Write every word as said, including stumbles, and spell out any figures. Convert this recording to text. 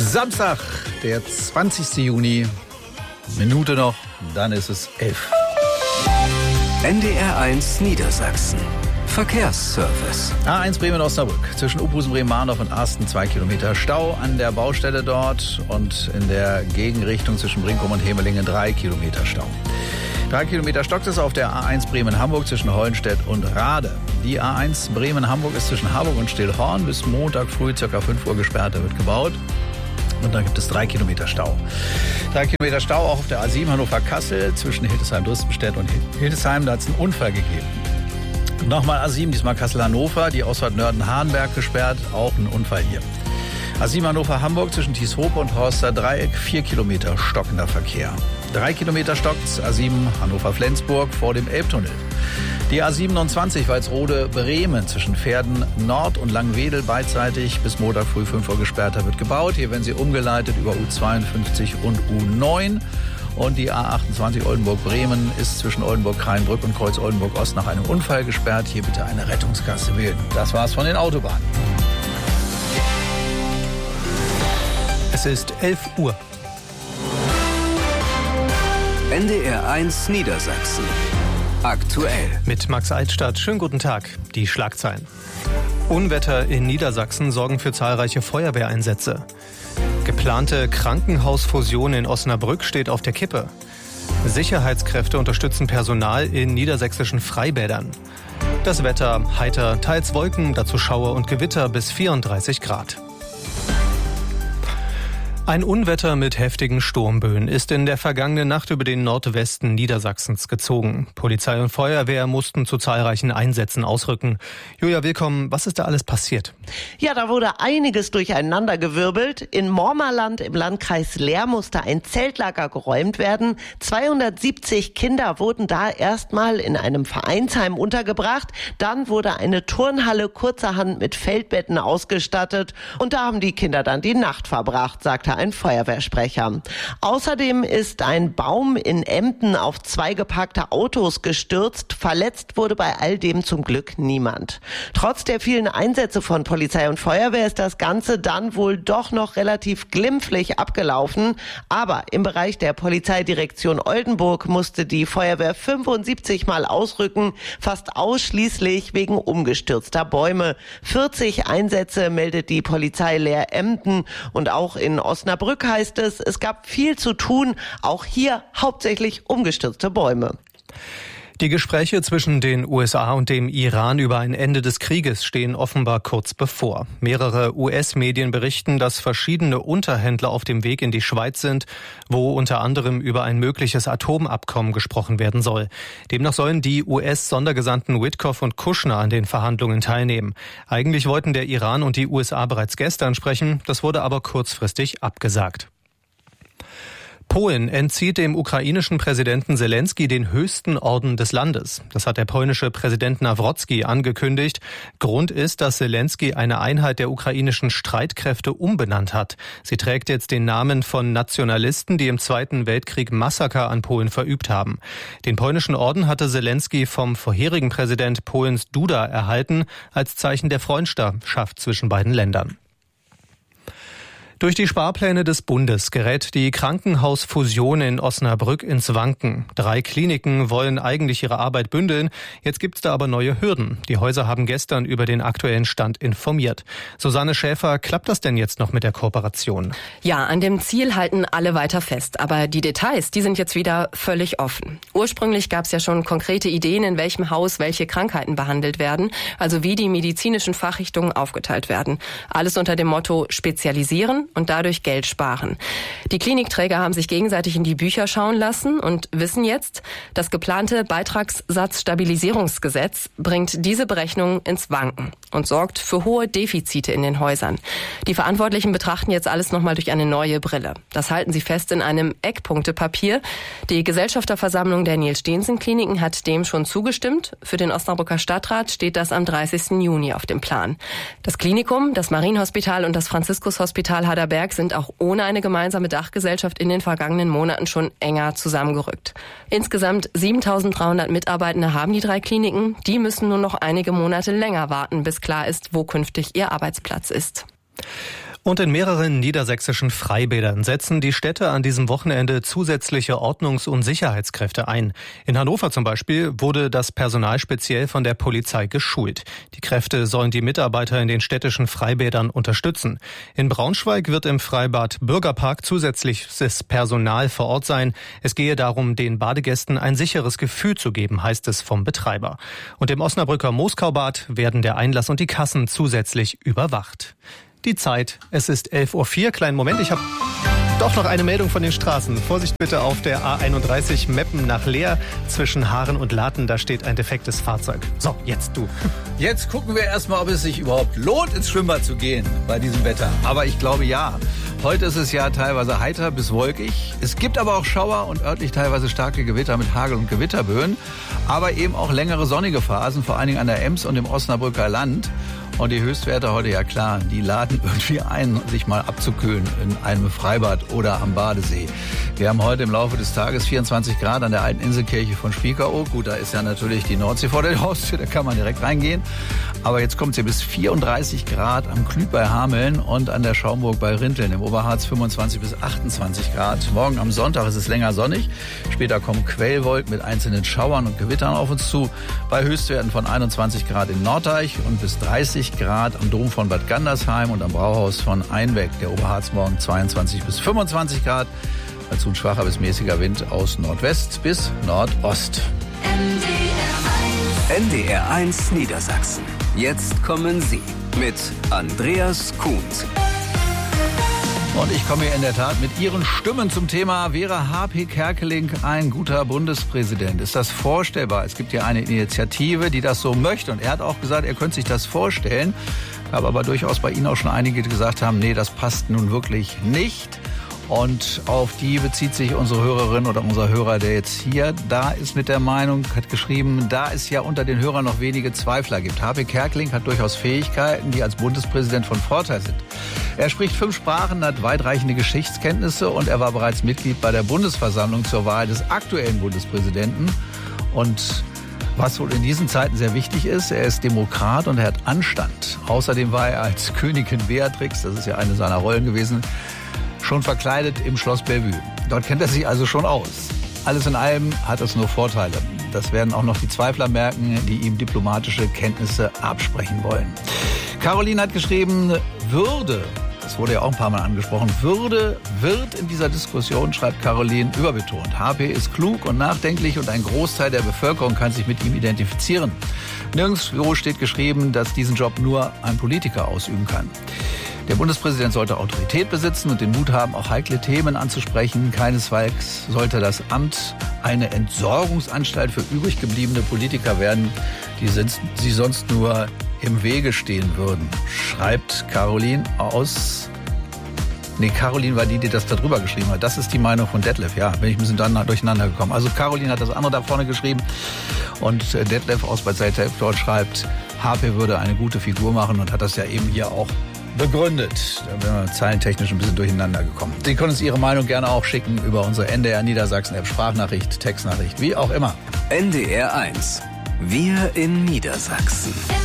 Samstag, der zwanzigste Juni, Minute noch, dann ist es elf. N D R eins Niedersachsen. Verkehrsservice. A eins Bremen-Osnabrück. Zwischen Uphusen, Bremen-Mahndorf und Arsten zwei Kilometer Stau an der Baustelle dort und in der Gegenrichtung zwischen Brinkum und Hemelingen drei Kilometer Stau. Drei Kilometer stockt es auf der A eins Bremen-Hamburg zwischen Hollenstedt und Rade. Die A eins Bremen-Hamburg ist zwischen Harburg und Stillhorn bis Montag früh ca. fünf Uhr gesperrt. Da wird gebaut. Und dann gibt es drei Kilometer Stau. Drei Kilometer Stau auch auf der A sieben Hannover-Kassel zwischen Hildesheim-Dristenstedt und Hildesheim. Da hat es einen Unfall gegeben. Nochmal A sieben, diesmal Kassel-Hannover, die Ausfahrt Nörden-Hahnberg gesperrt, auch ein Unfall hier. A sieben Hannover-Hamburg zwischen Thieshope und Horster Dreieck, vier Kilometer stockender Verkehr. Drei Kilometer stockt's, A sieben Hannover-Flensburg vor dem Elbtunnel. Die A siebenundzwanzig Walsrode-Bremen zwischen Verden Nord und Langwedel beidseitig bis Montag früh fünf Uhr gesperrt, da wird gebaut. Hier werden sie umgeleitet über U zweiundfünfzig und U neun. Und die A achtundzwanzig Oldenburg-Bremen ist zwischen Oldenburg-Kreinbrück und Kreuz Oldenburg-Ost nach einem Unfall gesperrt. Hier bitte eine Rettungsgasse wählen. Das war's von den Autobahnen. Es ist elf Uhr. N D R eins Niedersachsen. Aktuell. Mit Max Altstadt. Schönen guten Tag. Die Schlagzeilen. Unwetter in Niedersachsen sorgen für zahlreiche Feuerwehreinsätze. Geplante Krankenhausfusion in Osnabrück steht auf der Kippe. Sicherheitskräfte unterstützen Personal in niedersächsischen Freibädern. Das Wetter heiter, teils Wolken, dazu Schauer und Gewitter bis vierunddreißig Grad. Ein Unwetter mit heftigen Sturmböen ist in der vergangenen Nacht über den Nordwesten Niedersachsens gezogen. Polizei und Feuerwehr mussten zu zahlreichen Einsätzen ausrücken. Julia, willkommen. Was ist da alles passiert? Ja, da wurde einiges durcheinandergewirbelt. In Mormerland im Landkreis Leer musste ein Zeltlager geräumt werden. zweihundertsiebzig Kinder wurden da erstmal in einem Vereinsheim untergebracht. Dann wurde eine Turnhalle kurzerhand mit Feldbetten ausgestattet. Und da haben die Kinder dann die Nacht verbracht, sagte ein Feuerwehrsprecher. Außerdem ist ein Baum in Emden auf zwei geparkte Autos gestürzt. Verletzt wurde bei all dem zum Glück niemand. Trotz der vielen Einsätze von Polizei und Feuerwehr ist das Ganze dann wohl doch noch relativ glimpflich abgelaufen. Aber im Bereich der Polizeidirektion Oldenburg musste die Feuerwehr fünfundsiebzig Mal ausrücken, fast ausschließlich wegen umgestürzter Bäume. vierzig Einsätze meldet die Polizei Leer Emden und auch in Osnabrück heißt es, es gab viel zu tun, auch hier hauptsächlich umgestürzte Bäume. Die Gespräche zwischen den U S A und dem Iran über ein Ende des Krieges stehen offenbar kurz bevor. Mehrere U S-Medien berichten, dass verschiedene Unterhändler auf dem Weg in die Schweiz sind, wo unter anderem über ein mögliches Atomabkommen gesprochen werden soll. Demnach sollen die U S-Sondergesandten Witkoff und Kushner an den Verhandlungen teilnehmen. Eigentlich wollten der Iran und die U S A bereits gestern sprechen, das wurde aber kurzfristig abgesagt. Polen entzieht dem ukrainischen Präsidenten Selenskyj den höchsten Orden des Landes. Das hat der polnische Präsident Nawrocki angekündigt. Grund ist, dass Selenskyj eine Einheit der ukrainischen Streitkräfte umbenannt hat. Sie trägt jetzt den Namen von Nationalisten, die im Zweiten Weltkrieg Massaker an Polen verübt haben. Den polnischen Orden hatte Selenskyj vom vorherigen Präsident Polens Duda erhalten, als Zeichen der Freundschaft zwischen beiden Ländern. Durch die Sparpläne des Bundes gerät die Krankenhausfusion in Osnabrück ins Wanken. Drei Kliniken wollen eigentlich ihre Arbeit bündeln. Jetzt gibt's da aber neue Hürden. Die Häuser haben gestern über den aktuellen Stand informiert. Susanne Schäfer, klappt das denn jetzt noch mit der Kooperation? Ja, an dem Ziel halten alle weiter fest. Aber die Details, die sind jetzt wieder völlig offen. Ursprünglich gab's ja schon konkrete Ideen, in welchem Haus welche Krankheiten behandelt werden. Also wie die medizinischen Fachrichtungen aufgeteilt werden. Alles unter dem Motto spezialisieren und dadurch Geld sparen. Die Klinikträger haben sich gegenseitig in die Bücher schauen lassen und wissen jetzt, das geplante Beitragssatzstabilisierungsgesetz bringt diese Berechnung ins Wanken und sorgt für hohe Defizite in den Häusern. Die Verantwortlichen betrachten jetzt alles nochmal durch eine neue Brille. Das halten sie fest in einem Eckpunktepapier. Die Gesellschafterversammlung der Nils-Stehensen-Kliniken hat dem schon zugestimmt. Für den Osnabrücker Stadtrat steht das am dreißigsten Juni auf dem Plan. Das Klinikum, das Marienhospital und das Franziskushospital Haderberg sind auch ohne eine gemeinsame Dachgesellschaft in den vergangenen Monaten schon enger zusammengerückt. Insgesamt siebentausenddreihundert Mitarbeitende haben die drei Kliniken. Die müssen nur noch einige Monate länger warten, bis klar ist, wo künftig ihr Arbeitsplatz ist. Und in mehreren niedersächsischen Freibädern setzen die Städte an diesem Wochenende zusätzliche Ordnungs- und Sicherheitskräfte ein. In Hannover zum Beispiel wurde das Personal speziell von der Polizei geschult. Die Kräfte sollen die Mitarbeiter in den städtischen Freibädern unterstützen. In Braunschweig wird im Freibad Bürgerpark zusätzliches Personal vor Ort sein. Es gehe darum, den Badegästen ein sicheres Gefühl zu geben, heißt es vom Betreiber. Und im Osnabrücker Moskaubad werden der Einlass und die Kassen zusätzlich überwacht. Die Zeit, es ist elf Uhr vier. Kleinen Moment, ich habe doch noch eine Meldung von den Straßen. Vorsicht bitte auf der A einunddreißig Meppen nach Leer zwischen Haaren und Laten. Da steht ein defektes Fahrzeug. So, jetzt du. Jetzt gucken wir erstmal, ob es sich überhaupt lohnt, ins Schwimmbad zu gehen bei diesem Wetter. Aber ich glaube ja. Heute ist es ja teilweise heiter bis wolkig. Es gibt aber auch Schauer und örtlich teilweise starke Gewitter mit Hagel- und Gewitterböen. Aber eben auch längere sonnige Phasen, vor allen Dingen an der Ems und im Osnabrücker Land. Und die Höchstwerte heute, ja klar, die laden irgendwie ein, sich mal abzukühlen in einem Freibad oder am Badesee. Wir haben heute im Laufe des Tages vierundzwanzig Grad an der alten Inselkirche von Spiekeroog. Gut, da ist ja natürlich die Nordsee vor der Haustür, da kann man direkt reingehen. Aber jetzt kommt es hier bis vierunddreißig Grad am Klüt bei Hameln und an der Schaumburg bei Rinteln. Im Oberharz fünfundzwanzig bis achtundzwanzig Grad. Morgen am Sonntag ist es länger sonnig. Später kommen Quellwolken mit einzelnen Schauern und Gewittern auf uns zu. Bei Höchstwerten von einundzwanzig Grad in Norddeich und bis dreißig Grad am Dom von Bad Gandersheim und am Brauhaus von Einbeck. Der Oberharz morgen zweiundzwanzig bis fünfundzwanzig Grad. Dazu ein schwacher bis mäßiger Wind aus Nordwest bis Nordost. N D R eins Niedersachsen. Jetzt kommen Sie mit Andreas Kuhns. Und ich komme hier in der Tat mit Ihren Stimmen zum Thema: Wäre H P Kerkeling ein guter Bundespräsident? Ist das vorstellbar? Es gibt ja eine Initiative, die das so möchte. Und er hat auch gesagt, er könnte sich das vorstellen. Ich habe aber durchaus bei Ihnen auch schon einige, die gesagt haben, nee, das passt nun wirklich nicht. Und auf die bezieht sich unsere Hörerin oder unser Hörer, der jetzt hier da ist mit der Meinung, hat geschrieben, da es ja unter den Hörern noch wenige Zweifler gibt. H P Kerkeling hat durchaus Fähigkeiten, die als Bundespräsident von Vorteil sind. Er spricht fünf Sprachen, hat weitreichende Geschichtskenntnisse und er war bereits Mitglied bei der Bundesversammlung zur Wahl des aktuellen Bundespräsidenten. Und was wohl in diesen Zeiten sehr wichtig ist, er ist Demokrat und er hat Anstand. Außerdem war er als Königin Beatrix, das ist ja eine seiner Rollen gewesen, schon verkleidet im Schloss Bellevue. Dort kennt er sich also schon aus. Alles in allem hat es nur Vorteile. Das werden auch noch die Zweifler merken, die ihm diplomatische Kenntnisse absprechen wollen. Caroline hat geschrieben, Würde, das wurde ja auch ein paar Mal angesprochen, Würde wird in dieser Diskussion, schreibt Caroline, überbetont. H P ist klug und nachdenklich und ein Großteil der Bevölkerung kann sich mit ihm identifizieren. Nirgendwo steht geschrieben, dass diesen Job nur ein Politiker ausüben kann. Der Bundespräsident sollte Autorität besitzen und den Mut haben, auch heikle Themen anzusprechen. Keinesfalls sollte das Amt eine Entsorgungsanstalt für übrig gebliebene Politiker werden, die sie sonst nur im Wege stehen würden, schreibt Caroline aus... Nee, Caroline war die, die das da drüber geschrieben hat. Das ist die Meinung von Detlef. Ja, bin ich ein bisschen dann durcheinander gekommen. Also Caroline hat das andere da vorne geschrieben. Und Detlef aus Bad Salzhausen dort schreibt, H P würde eine gute Figur machen und hat das ja eben hier auch begründet. Da wären wir zeilentechnisch ein bisschen durcheinander gekommen. Sie können uns Ihre Meinung gerne auch schicken über unsere N D R Niedersachsen-App, Sprachnachricht, Textnachricht, wie auch immer. N D R eins. Wir in Niedersachsen.